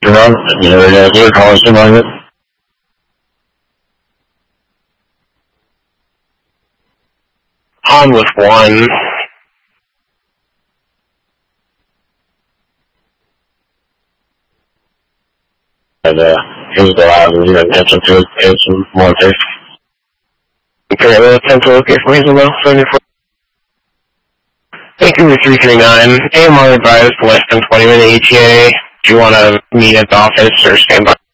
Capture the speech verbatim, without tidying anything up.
Jerome, you know, uh, you're calling someone. On with one. And, uh, here's the lab, you know, attention to it, and some more text. Okay, well, attempt to locate for reasonable, seventy-four. Thank you for three three nine. A M R advised less than twenty minute E T A. Do you want to meet at the office or stand by?